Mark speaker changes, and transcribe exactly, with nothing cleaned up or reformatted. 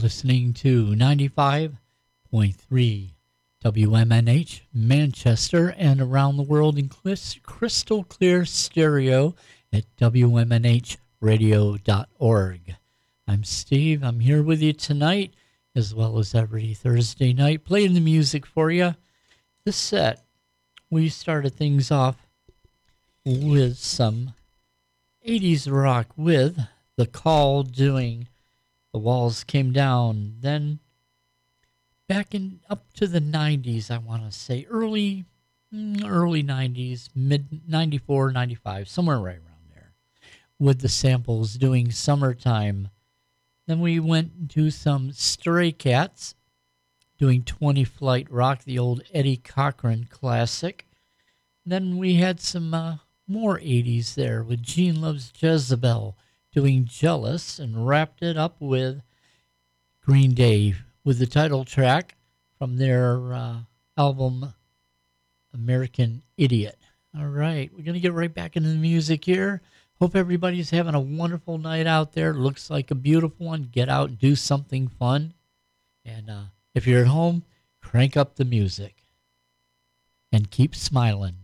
Speaker 1: listening to ninety-five point three W M N H Manchester and around the world in crystal clear stereo at W M N H radio dot org. I'm Steve. I'm here with you tonight as well as every Thursday night playing the music for you. This set, we started things off with some eighties rock with The Call doing The Walls Came Down. Then back in up to the nineties, I want to say early early nineties, mid ninety-four, ninety-five, somewhere right around there, with the Samples doing Summertime. Then we went to some Stray Cats doing twenty Flight Rock, the old Eddie Cochran classic. Then we had some uh, more eighties there with Gene Loves Jezebel doing Jealous, and wrapped it up with Green Day with the title track from their uh, album American Idiot. All right, we're going to get right back into the music here. Hope everybody's having a wonderful night out there. Looks like a beautiful one. Get out and do something fun. And uh, if you're at home, crank up the music and keep smiling.